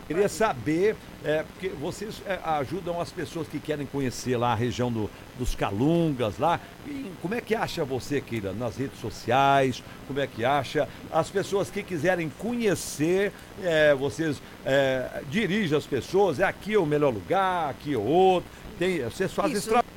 Queria saber, porque vocês ajudam as pessoas que querem conhecer lá a região dos Calungas lá. E como é que acha você, Keila, nas redes sociais? Como é que acha? As pessoas que quiserem conhecer, vocês dirigem as pessoas, aqui é o melhor lugar, aqui é outro. Vocês fazem esse Isso. trabalho.